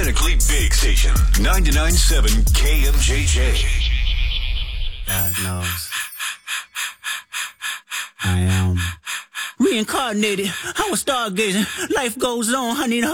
unapologetically big station. 99.7 KMJJ. God knows. I am reincarnated. I was stargazing. Life goes on. I need